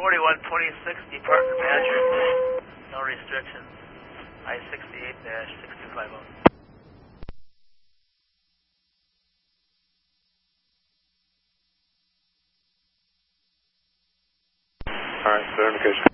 4126, Department Manager. No restrictions. I-68-6250. All right, clear indication.